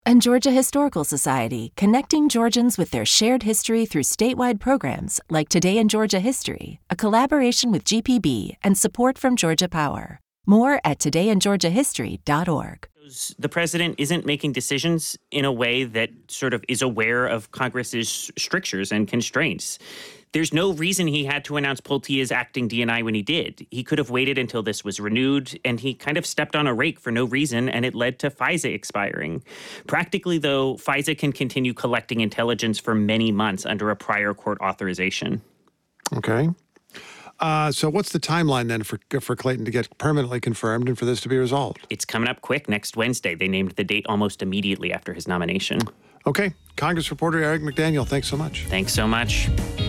And Georgia Historical Society, connecting Georgians with their shared history through statewide programs like Today in Georgia History, a collaboration with GPB and support from Georgia Power. More at todayingeorgiahistory.org. The president isn't making decisions in a way that sort of is aware of Congress's strictures and constraints. There's no reason he had to announce Pulte as acting DNI when he did. He could have waited until this was renewed, and he kind of stepped on a rake for no reason, and it led to FISA expiring. Practically, though, FISA can continue collecting intelligence for many months under a prior court authorization. Okay. So what's the timeline then for Clayton to get permanently confirmed and for this to be resolved? It's coming up quick next Wednesday. They named the date almost immediately after his nomination. Okay. Congress reporter Eric McDaniel, thanks so much. Thanks so much.